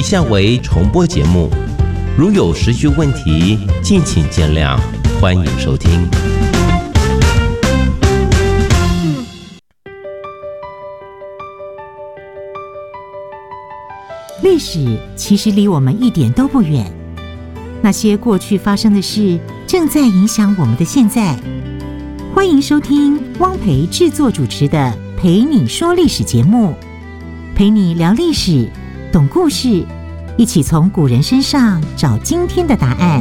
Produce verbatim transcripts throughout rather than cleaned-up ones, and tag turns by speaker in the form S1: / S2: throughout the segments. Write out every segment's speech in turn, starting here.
S1: 一项为重播节目，如有时序问题，敬请见谅，欢迎收听。
S2: 历史其实离我们一点都不远，那些过去发生的事，正在影响我们的现在。欢迎收听汪培制作主持的《陪你说历史》节目，陪你聊历史，懂故事，一起从古人身上找今天的答案。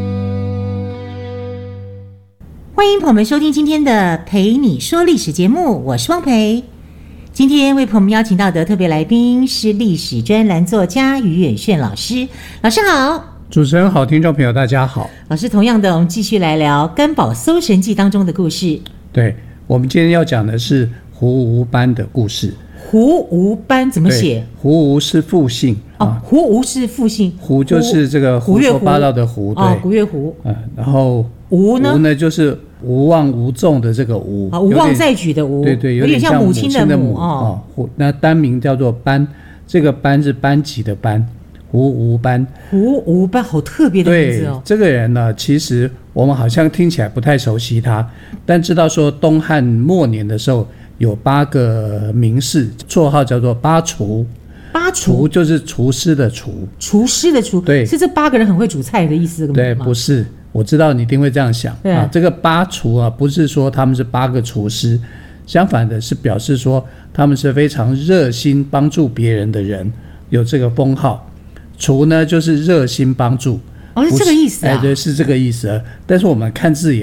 S2: 欢迎朋友们收听今天的《陪你说历史》节目，我是汪培。今天为朋友们邀请到的特别来宾是历史专栏作家于远炫老师。老师好。
S3: 主持人好，听众朋友大家好。
S2: 老师，同样的，我们继续来聊《甘宝搜神记》当中的故事。
S3: 对，我们今天要讲的是胡无班的故事。
S2: 胡无班怎么写？
S3: 胡无是复姓
S2: 哦，胡无是复姓，
S3: 胡就是这个胡说八道的胡，对，
S2: 哦，胡月胡。
S3: 嗯，然后
S2: 无呢？
S3: 无呢就是无望无纵的这个无，
S2: 啊，无望再举的无，
S3: 对对，
S2: 有点像母亲的母
S3: 哦。那单名叫做班，这个班是班级的班，胡无班。
S2: 胡无班好特别的名字哦。
S3: 对，这个人呢，其实我们好像听起来不太熟悉他，但知道说东汉末年的时候有八个名士，绰号叫做八厨。
S2: 八厨
S3: 厨就是厨师的厨，
S2: 厨师的厨，
S3: 对，
S2: 是这八个人很会煮菜的意思吗？
S3: 对，不是，我知道你一定会这样想啊。这个八厨啊，不是说他们是八个厨师，相反的是表示说他们是非常热心帮助别人的人，有这个封号。厨呢就是热心帮助，
S2: 哦，是这个意思啊？
S3: 哎，对，是这个意思。但是我们看字眼